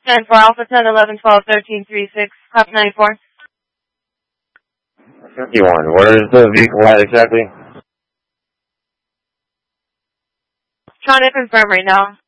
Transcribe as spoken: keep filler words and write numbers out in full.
nine four Alpha ten eleven twelve thirteen three six. Copy ninety-four. fifty-one. Where is the vehicle at exactly? Trying to confirm right now.